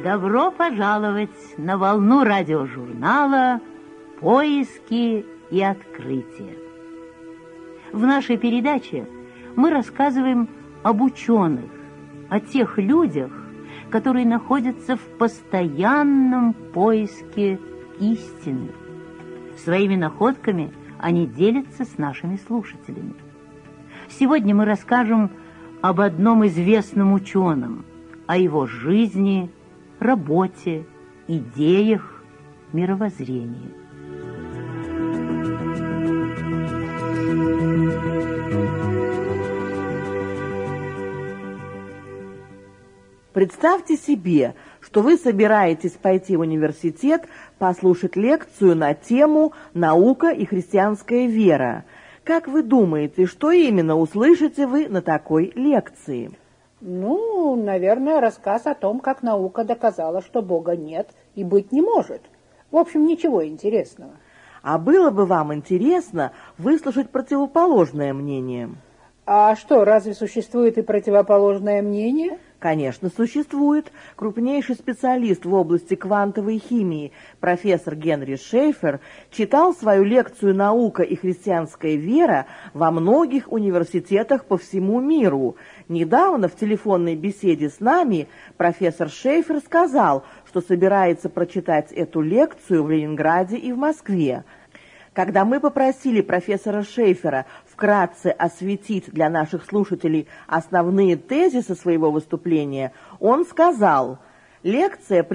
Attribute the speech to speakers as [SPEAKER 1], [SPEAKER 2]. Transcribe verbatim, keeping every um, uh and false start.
[SPEAKER 1] Добро пожаловать на волну радиожурнала «Поиски и открытия». В нашей передаче мы рассказываем об ученых, о тех людях, которые находятся в постоянном поиске истины. Своими находками они делятся с нашими слушателями. Сегодня мы расскажем об одном известном ученом, о его жизни, работе, идеях, мировоззрении.
[SPEAKER 2] Представьте себе, что вы собираетесь пойти в университет послушать лекцию на тему «Наука и христианская вера». Как вы думаете, что именно услышите вы на такой лекции?
[SPEAKER 3] Ну, наверное, рассказ о том, как наука доказала, что Бога нет и быть не может. В общем, ничего интересного.
[SPEAKER 2] А было бы вам интересно выслушать противоположное мнение?
[SPEAKER 3] А что, разве существует и противоположное мнение?
[SPEAKER 2] Конечно, существует. Крупнейший специалист в области квантовой химии, профессор Генри Шейфер, читал свою лекцию «Наука и христианская вера» во многих университетах по всему миру. Недавно в телефонной беседе с нами профессор Шейфер сказал, что собирается прочитать эту лекцию в Ленинграде и в Москве. Когда мы попросили профессора Шейфера вкратце осветить для наших слушателей основные тезисы своего выступления, он сказал: «Лекция